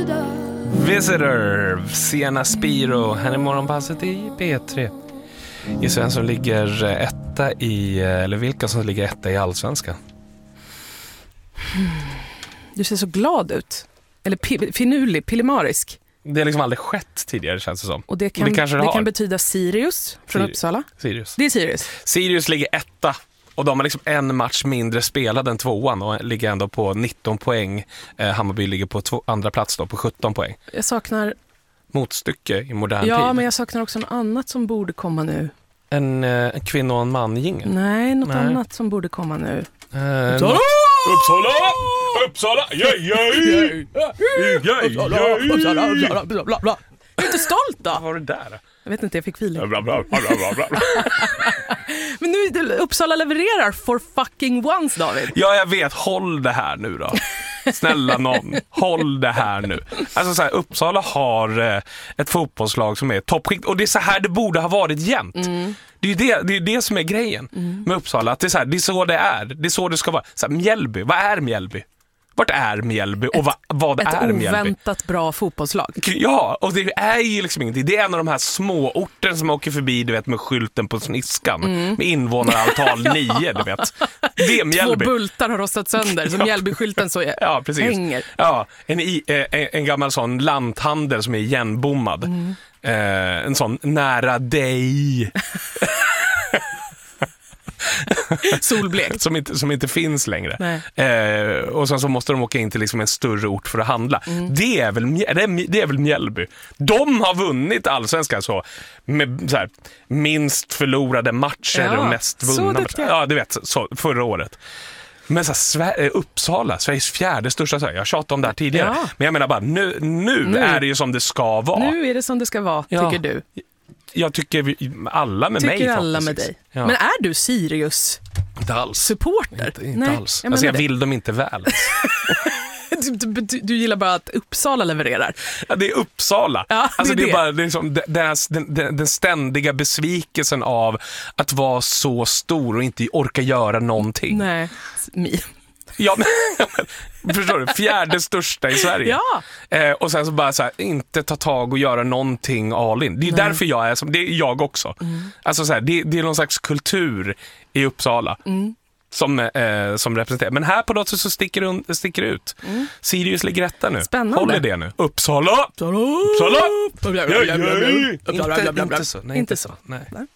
Visitor, Sienna Spiro, här är morgonpasset i P3. Gissa vem som ligger etta i, eller vilka som ligger etta i Allsvenskan? Du ser så glad ut. Eller finurlig, pillemarisk. Det har liksom aldrig skett tidigare, känns det som. Och det kan betyda Sirius från Uppsala. Sirius. Det är Sirius. Sirius ligger etta. Och de har liksom en match mindre spelad än tvåan och ligger ändå på 19 poäng. Hammarby ligger på andra plats då på 17 poäng. Jag saknar... Motstycke i modern tid. Ja, men jag saknar också något annat som borde komma nu. En kvinna och en man-jingel. Nej, något annat som borde komma nu. Uppsala! Uppsala! Uppsala! Jag är inte stolt då. Vad var det där? Jag vet inte, jag fick feeling. Men nu Uppsala levererar for fucking once, David. Ja, jag vet. Håll det här nu då. Snälla någon, håll det här nu. Alltså så här, Uppsala har ett fotbollslag som är toppskikt. Och det är så här det borde ha varit jämt. Det är ju det som är grejen med Uppsala. Att det är så här, det är så det är. Det är så det ska vara. Så här, Mjällby, vad är Mjällby? Vart är Mjällby och vad är Mjällby? Ett oväntat bra fotbollslag. Ja, och det är ju liksom ingenting. Det är en av de här små orten som åker förbi, du vet, med skylten på sniskan. Med invånarantal 9, du vet. Det är Mjällby. 2 bultar har rostat sönder, så Mjällby-skylten så hänger. Ja, en gammal sån lanthandel som är igenbommad. En sån nära dig... Solblekt. som inte finns längre. Och sen så måste de åka in till liksom en större ort för att handla. Det är väl Mjällby. De har vunnit Allsvenskan så med så här, minst förlorade matcher och mest vunna matcher. Ja, du vet, så, förra året. Men så här, Uppsala, Sveriges 4:e största. Jag tjatade om det här tidigare. Men jag menar bara, nu är det ju som det ska vara. Nu är det som det ska vara, tycker du. Jag tycker alla med mig. Tycker alla med dig. Ja. Men är du Sirius? Inte alls. Supporter? Inte alls. Jag vill dem inte väl. Du gillar bara att Uppsala levererar. Ja, det är Uppsala. Ja, alltså det är bara det är liksom, den ständiga besvikelsen av att vara så stor och inte orka göra någonting. Nej, Ja, men förstår du? 4:e största i Sverige. Ja. Och sen så bara så här, inte ta tag och göra någonting all in. Det är därför jag är som, det är jag också. Alltså så här, det är någon slags kultur i Uppsala som representerar. Men här på något sätt så sticker det ut. Sirius ligger rätta nu. Spännande. Håller det nu. Uppsala! Uppsala! Inte så. Nej, inte så. Nej.